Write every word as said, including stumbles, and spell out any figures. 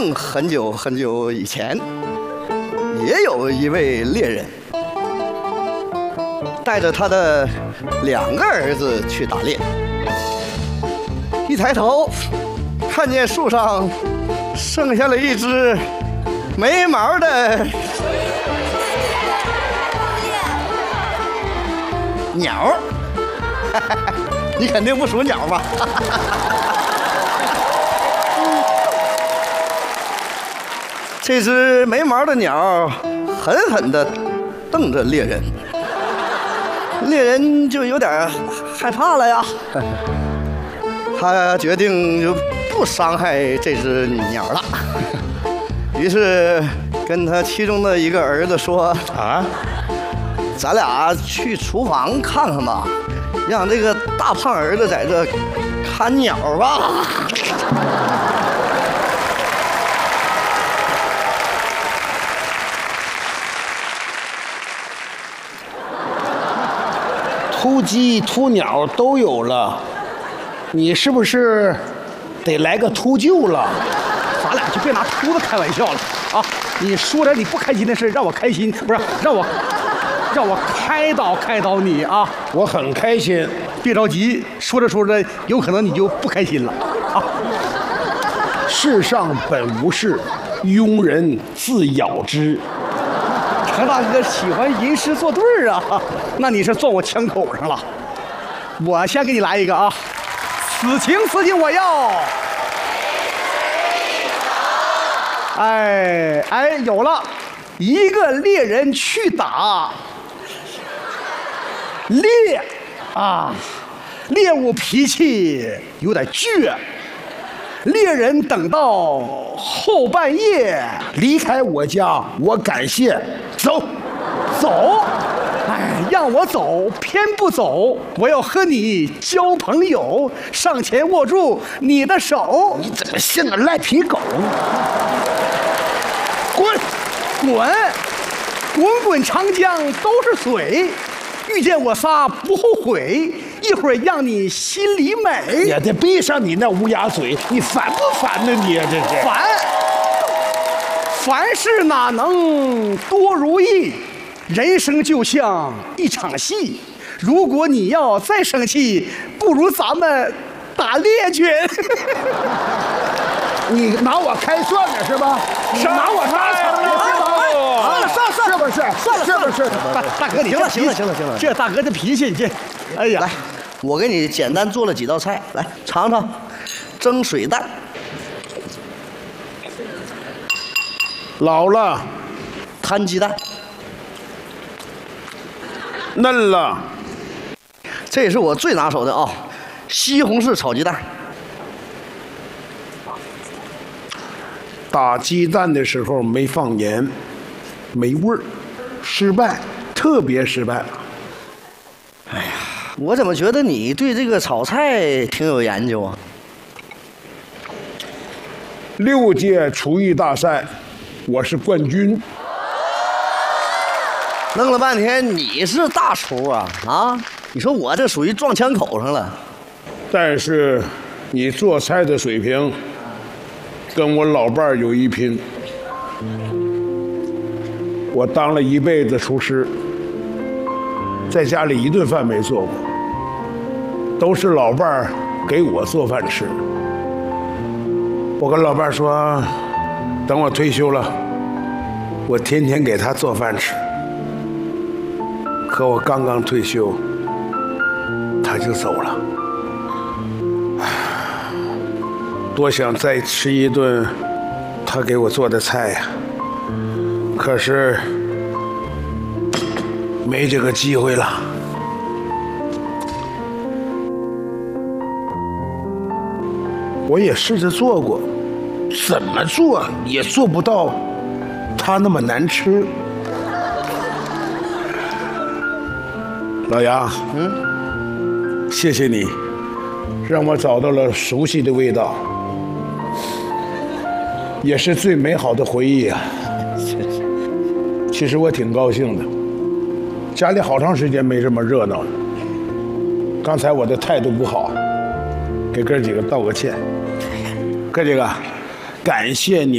更很久很久以前，也有一位猎人，带着他的两个儿子去打猎。一抬头，看见树上剩下了一只没毛的鸟。你肯定不属鸟吧？这只没毛的鸟狠狠地瞪着猎人，猎人就有点害怕了呀。他决定就不伤害这只鸟了，于是跟他其中的一个儿子说：“啊，咱俩去厨房看看吧，让这个大胖儿子在这看鸟吧。” 秃鸡、秃鸟都有了，你是不是得来个秃鹫了？ 咱俩就别拿秃子开玩笑了啊！你说点你不开心的事，让我开心，不是让我让我开导开导你啊！ 我很开心， 别着急，说着说着，有可能你就不开心了啊！ 世上本无事，庸人自扰之。 程大哥喜欢吟诗作对儿啊，那你是撞我枪口上了。我先给你来一个啊，此情此景我要。哎哎，有了，一个猎人去打猎啊，猎物脾气有点倔。猎人等到后半夜离开我家，我感谢。走， 走，哎，让我走，偏不走。我要和你交朋友，上前握住你的手。 你怎么像个赖皮狗？滚， 滚，滚滚长江都是水。遇见我仨不后悔，一会儿让你心里美。 也得闭上你那乌鸦嘴，你烦不烦呢？你这是烦。凡事哪能多如意？人生就像一场戏。如果你要再生气，不如咱们打猎去。 你拿我开涮了是吧？是拿我打场了是吧？ 算了算了， 是不是？ 算了是不是？ 大大哥，你行了行了行了行了， 这大哥这脾气，这，哎呀， 来，我给你简单做了几道菜，来尝尝，蒸水蛋。 老了， 摊鸡蛋， 嫩了， 这也是我最拿手的啊、哦！西红柿炒鸡蛋。 打鸡蛋的时候没放盐，没味儿，失败，特别失败。 哎呀，我怎么觉得你对这个炒菜挺有研究啊？ 六届厨艺大赛。我是冠军， 弄了半天你是大厨啊啊！你说我这属于撞枪口上了。 但是你做菜的水平跟我老伴儿有一拼。我当了一辈子厨师，在家里一顿饭没做过，都是老伴儿给我做饭吃。我跟老伴儿说，等我退休了，我天天给他做饭吃。可我刚刚退休，他就走了。多想再吃一顿他给我做的菜呀，可是没这个机会了。我也试着做过，怎么做也做不到他那么难吃。老杨，嗯，谢谢你，让我找到了熟悉的味道，也是最美好的回忆啊。其实我挺高兴的，家里好长时间没这么热闹了。刚才我的态度不好，给哥几个道个歉。哥几个，感谢你。